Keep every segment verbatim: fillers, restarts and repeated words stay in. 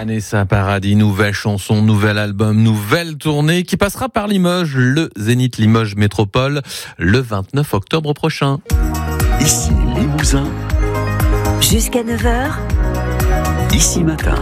Vanessa Paradis, nouvelle chanson, nouvel album, nouvelle tournée qui passera par Limoges, le Zénith Limoges Métropole, le vingt-neuf octobre prochain. Ici Limousin. Jusqu'à neuf heures. Ici Matin.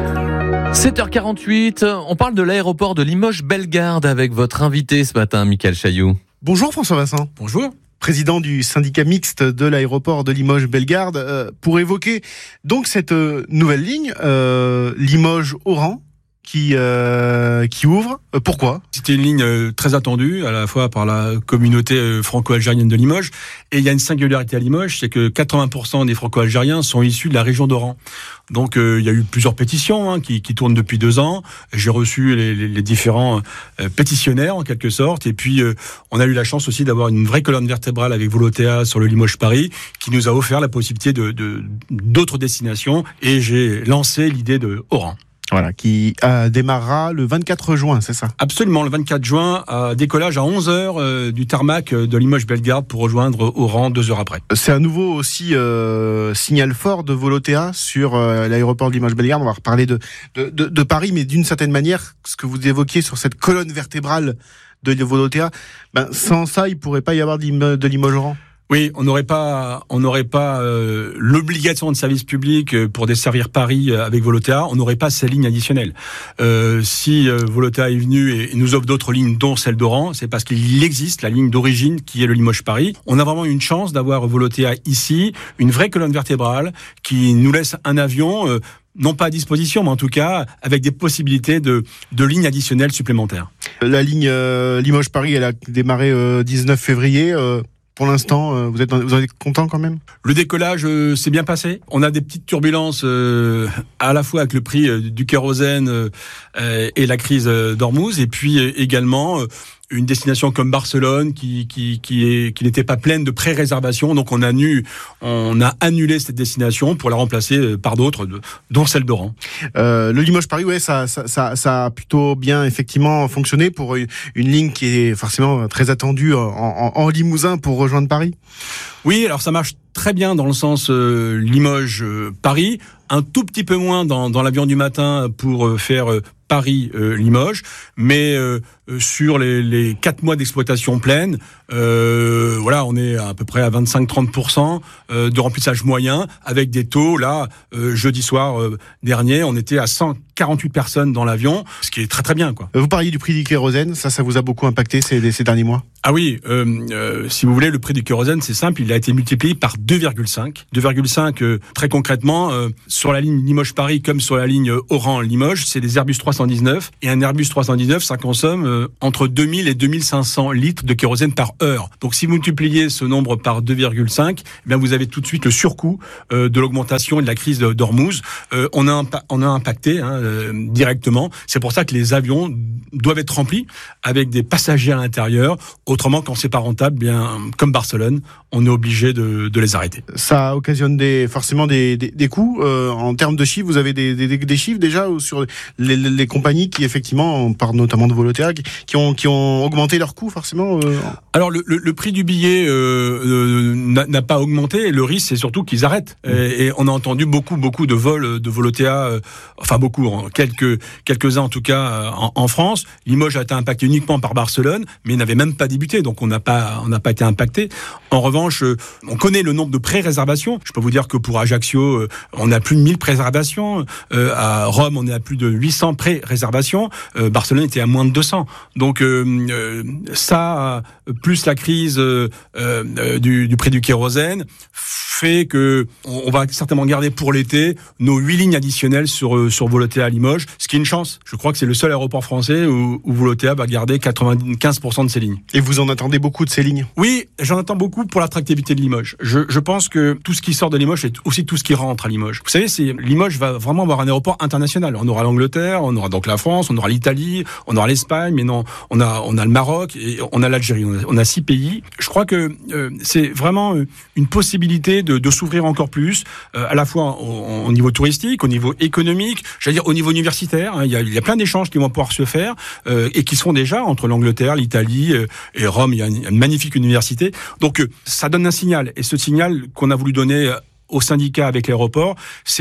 sept heures quarante-huit, on parle de l'aéroport de Limoges-Bellegarde avec votre invité ce matin, Michael Chailloux. Bonjour François Vincent. Bonjour. Président du syndicat mixte de l'aéroport de Limoges-Bellegarde, euh, pour évoquer donc cette euh, nouvelle ligne, euh, Limoges-Oran, qui euh, qui ouvre. Euh, pourquoi ? C'était une ligne euh, très attendue, à la fois par la communauté euh, franco-algérienne de Limoges, et il y a une singularité à Limoges, c'est que quatre-vingts pour cent des franco-algériens sont issus de la région d'Oran. Donc euh, il y a eu plusieurs pétitions hein, qui, qui tournent depuis deux ans. J'ai reçu les, les, les différents euh, pétitionnaires en quelque sorte, et puis euh, on a eu la chance aussi d'avoir une vraie colonne vertébrale avec Volotea sur le Limoges-Paris, qui nous a offert la possibilité de, de d'autres destinations, et j'ai lancé l'idée de Oran. Voilà, qui euh, démarrera le vingt-quatre juin, c'est ça ? Absolument, le vingt-quatre juin, à décollage à onze heures euh, du tarmac de Limoges-Bellegarde pour rejoindre Oran deux heures après. C'est un nouveau aussi euh, signal fort de Volotea sur euh, l'aéroport de Limoges-Bellegarde. On va reparler de, de, de, de Paris, mais d'une certaine manière, ce que vous évoquiez sur cette colonne vertébrale de Volotea, ben, sans ça, il ne pourrait pas y avoir de Limoges-Oran. Oui, on n'aurait pas, on n'aurait pas euh, l'obligation de service public pour desservir Paris avec Volotea. On n'aurait pas ces lignes additionnelles. Euh, si euh, Volotea est venu et, et nous offre d'autres lignes, dont celle d'Oran, c'est parce qu'il existe la ligne d'origine qui est le Limoges-Paris. On a vraiment une chance d'avoir Volotea ici, une vraie colonne vertébrale qui nous laisse un avion. Euh, non pas à disposition, mais en tout cas avec des possibilités de, de lignes additionnelles supplémentaires. La ligne euh, Limoges-Paris, elle a démarré euh, dix-neuf février. Euh... Pour l'instant, vous êtes, vous êtes content quand même ? Le décollage euh, s'est bien passé. On a des petites turbulences euh, à la fois avec le prix euh, du kérosène euh, et la crise euh, d'Ormuz, et puis euh, également euh, une destination comme Barcelone qui qui qui est qui n'était pas pleine de pré-réservations. Donc on a nu, on a annulé cette destination pour la remplacer par d'autres, dont celle d'Oran. Euh, le Limoges-Paris, ouais, ça, ça ça ça a plutôt bien effectivement fonctionné pour une, une ligne qui est forcément très attendue en, en, en Limousin pour rejoindre Paris. Oui, alors ça marche très bien dans le sens euh, Limoges-Paris, un tout petit peu moins dans, dans l'avion du matin pour euh, faire euh, Paris-Limoges, mais euh, sur les, les quatre mois d'exploitation pleine, euh, voilà, on est à peu près à vingt-cinq à trente pour cent euh, de remplissage moyen, avec des taux, là, euh, jeudi soir euh, dernier, on était à cent quarante-huit personnes dans l'avion, ce qui est très très bien, quoi. Vous parliez du prix du kérosène, ça, ça vous a beaucoup impacté ces, ces derniers mois ? Ah oui, euh, euh, si vous voulez, le prix du kérosène, c'est simple, il a été multiplié par deux virgule cinq. deux virgule cinq, euh, très concrètement, euh, sur la ligne Limoges-Paris comme sur la ligne Oran-Limoges, c'est des Airbus trois cent dix-neuf, et un Airbus trois cent dix-neuf, ça consomme euh, entre deux mille et deux mille cinq cents litres de kérosène par heure. Donc si vous multipliez ce nombre par deux virgule cinq, eh bien vous avez tout de suite le surcoût euh, de l'augmentation et de la crise d'Ormuz. Euh, on, a impa- on a impacté hein, euh, directement. C'est pour ça que les avions doivent être remplis avec des passagers à l'intérieur. Autrement, quand c'est pas rentable, bien comme Barcelone, on est obligé de, de les arrêter. Ça occasionne des, forcément des, des, des coûts. Euh, en termes de chiffres, vous avez des, des, des chiffres déjà sur les, les compagnies qui, effectivement, on parle notamment de Volotea, qui ont, qui ont augmenté leurs coûts, forcément euh... Alors, le, le, le prix du billet euh, euh, n'a, n'a pas augmenté. Le risque, c'est surtout qu'ils arrêtent. Mmh. Et, et on a entendu beaucoup, beaucoup de vols de Volotea, euh, enfin beaucoup, quelques, quelques-uns en tout cas en, en France. Limoges a été impacté uniquement par Barcelone, mais n'avait même pas débuté, donc on n'a pas, on n'a pas été impacté. En revanche, euh, on connaît le nombre de pré-réservations. Je peux vous dire que pour Ajaccio, euh, on a plus de mille pré-réservations. Euh, à Rome, on est à plus de huit cents pré-réservations. Euh, Barcelone était à moins de deux cents. Donc euh, euh, ça, plus la crise euh, euh, du, du prix du kérosène, fait que on, on va certainement garder pour l'été nos huit lignes additionnelles sur sur Volotea à Limoges, ce qui est une chance. Je crois que c'est le seul aéroport français où, où Volotea va garder quatre-vingt-quinze pour cent de ses lignes. Et vous en attendez beaucoup de ces lignes ? Oui, j'en attends beaucoup pour l'attractivité de Limoges. Je, je pense que tout ce qui sort de Limoges, c'est aussi tout ce qui rentre à Limoges. Vous savez, c'est, Limoges va vraiment avoir un aéroport international. On aura l'Angleterre, on aura donc la France, on aura l'Italie, on aura l'Espagne, mais non, on a, on a le Maroc et on a l'Algérie. On a, on a six pays. Je crois que euh, c'est vraiment une possibilité de, de s'ouvrir encore plus, euh, à la fois au, au niveau touristique, au niveau économique, j'allais dire au niveau universitaire. Hein, il y a, il y a plein d'échanges qui vont pouvoir se faire euh, et qui sont déjà entre l'Angleterre, l'Italie euh, et Rome. Il y a une, une magnifique université. Donc euh, ça donne un signal. Et ce signal qu'on a voulu donner euh, au syndicat avec l'aéroport, c'est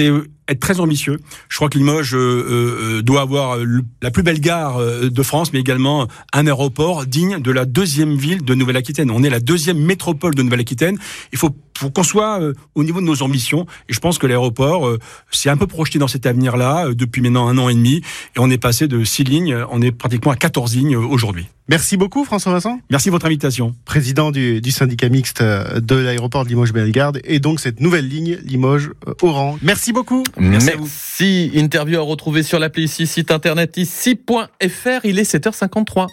être très ambitieux. Je crois que Limoges euh, euh, doit avoir le, la plus belle gare euh, de France, mais également un aéroport digne de la deuxième ville de Nouvelle-Aquitaine. On est la deuxième métropole de Nouvelle-Aquitaine. Il faut pour qu'on soit euh, au niveau de nos ambitions. Et je pense que l'aéroport euh, s'est un peu projeté dans cet avenir-là euh, depuis maintenant un an et demi. Et on est passé de six lignes, on est pratiquement à quatorze lignes euh, aujourd'hui. Merci beaucoup François Vincent. Merci de votre invitation. Président du, du syndicat mixte de l'aéroport de Limoges-Bellegarde et donc cette nouvelle ligne Limoges-Oran. Merci beaucoup. Merci, Merci. Interview à retrouver sur l'appli ici, site internet ici point f r. Il est sept heures cinquante-trois.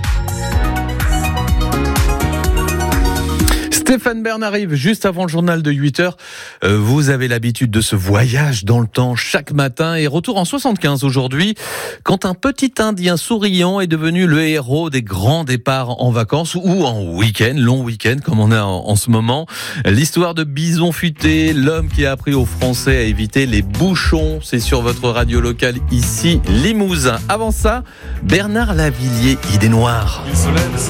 Stéphane Bern arrive juste avant le journal de huit heures. Euh, vous avez l'habitude de ce voyage dans le temps chaque matin et retour en soixante-quinze aujourd'hui, quand un petit Indien souriant est devenu le héros des grands départs en vacances ou en week-end, long week-end comme on a en, en ce moment. L'histoire de Bison Futé, l'homme qui a appris aux Français à éviter les bouchons, c'est sur votre radio locale ici, Limousin. Avant ça, Bernard Lavilliers, Idée Noire. Il se lève,